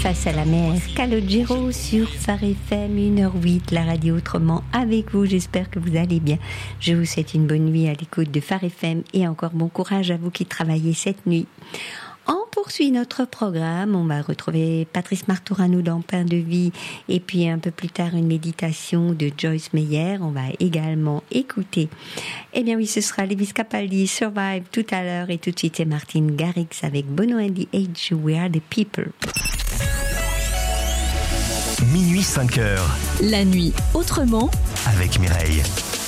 Face à la mer, Calogero sur Phare FM 1h08, la radio autrement avec vous. J'espère que vous allez bien. Je vous souhaite une bonne nuit à l'écoute de Phare FM et encore bon courage à vous qui travaillez cette nuit. On poursuit notre programme. On va retrouver Patrice Martorano dans Pain de vie et puis un peu plus tard une méditation de Joyce Meyer. On va également écouter. Eh bien oui, ce sera Lewis Capaldi, Survive tout à l'heure et tout de suite c'est Martin Garrix avec Bono and the Age, We Are the People. Minuit 5h. La nuit autrement Avec Mireille.